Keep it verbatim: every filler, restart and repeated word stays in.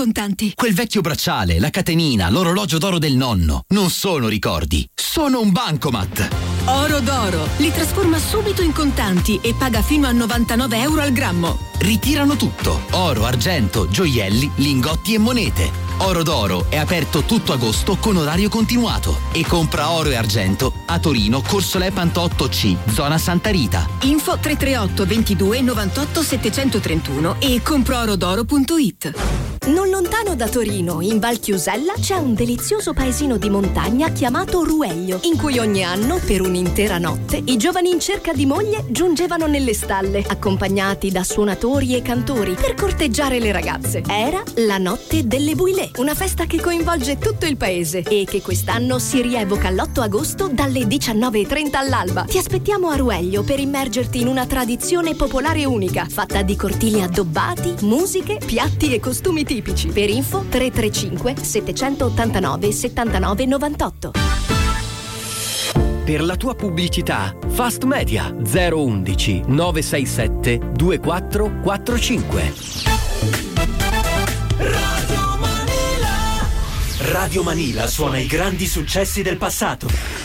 contanti. Quel vecchio bracciale, la catenina, l'orologio d'oro del nonno non sono ricordi, sono un bancomat. Oro d'oro li trasforma subito in contanti e paga fino a novantanove euro al grammo. Ritirano tutto: oro, argento, gioielli, lingotti e monete. Oro d'oro è aperto tutto agosto con orario continuato e compra oro e argento a Torino, Corso Lepantotto C, zona Santa Rita. Info tre tre otto ventidue novantotto settecentotrentuno e compro-orodoro punto it. Non lontano da Torino, in Val Chiusella, c'è un delizioso paesino di montagna chiamato Rueglio, in cui ogni anno, per un'intera notte, i giovani in cerca di moglie giungevano nelle stalle, accompagnati da suonatori e cantori, per corteggiare le ragazze. Era la notte delle Builè, una festa che coinvolge tutto il paese e che quest'anno si rievoca l'otto agosto dalle diciannove e trenta all'alba. Ti aspettiamo a Rueglio per immergerti in una tradizione popolare unica, fatta di cortili addobbati, musiche, piatti e costumi tipici. Per info tre tre cinque settecentottantanove settantanove novantotto. Per la tua pubblicità, Fast Media zero undici nove sei sette due quattro quattro cinque. Radio Manila. Radio Manila suona i grandi successi del passato.